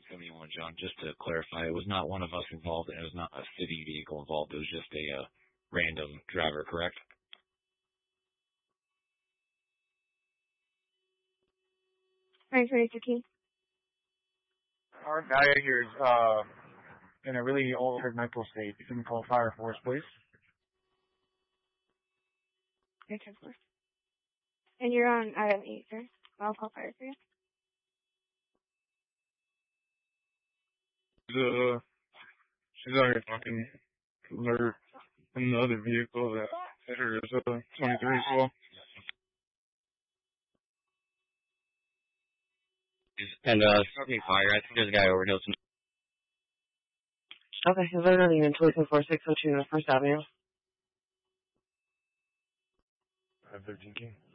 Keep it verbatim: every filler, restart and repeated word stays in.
seventy-one, John. Just to clarify, it was not one of us involved, and it was not a city vehicle involved. It was just a uh, random driver, correct? nine twenty-two key. Our guy here is uh, in a really altered mental state. You can call Fire Force, please. Okay, ten four. And you're on item eight, sir. I'll call fire for you. Uh, she's out here talking to her in the other vehicle that hit her is uh, twenty-three as well. And, uh, starting fire, I think there's a guy overdosed. Okay, is there another unit two four six oh two North First Avenue? five thirteen King.